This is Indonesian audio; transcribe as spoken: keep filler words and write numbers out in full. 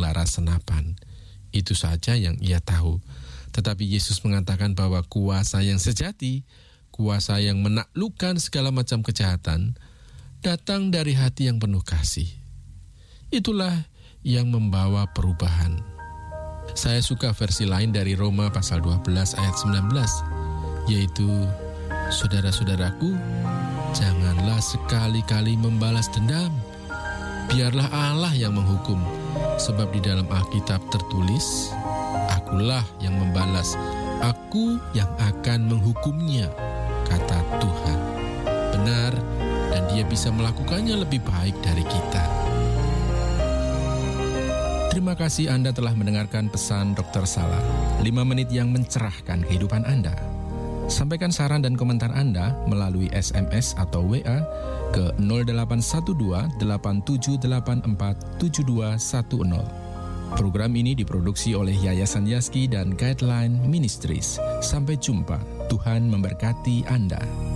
laras senapan. Itu saja yang ia tahu. Tetapi Yesus mengatakan bahwa kuasa yang sejati, kuasa yang menaklukkan segala macam kejahatan, datang dari hati yang penuh kasih. Itulah yang membawa perubahan. Saya suka versi lain dari Roma pasal dua belas ayat sembilan belas, yaitu, saudara-saudaraku, janganlah sekali-kali membalas dendam. Biarlah Allah yang menghukum, sebab di dalam Alkitab tertulis, akulah yang membalas, aku yang akan menghukumnya, kata Tuhan. Benar, dan Dia bisa melakukannya lebih baik dari kita. Terima kasih Anda telah mendengarkan pesan dokter Sala, lima menit yang mencerahkan kehidupan Anda. Sampaikan saran dan komentar Anda melalui S M S atau W A ke nol delapan satu dua delapan tujuh delapan empat tujuh dua satu nol. Program ini diproduksi oleh Yayasan Yazki dan Guideline Ministries. Sampai jumpa, Tuhan memberkati Anda.